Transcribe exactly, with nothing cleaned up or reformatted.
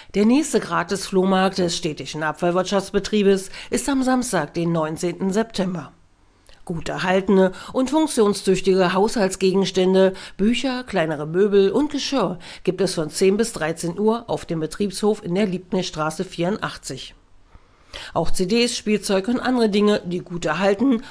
Der nächste Gratis-Flohmarkt des städtischen Abfallwirtschaftsbetriebes ist am Samstag, den neunzehnten September. Gut erhaltene und funktionstüchtige Haushaltsgegenstände, Bücher, kleinere Möbel und Geschirr gibt es von zehn bis dreizehn Uhr auf dem Betriebshof in der Liebknechtstraße vierundachtzig. Auch C Ds, Spielzeug und andere Dinge, die gut erhalten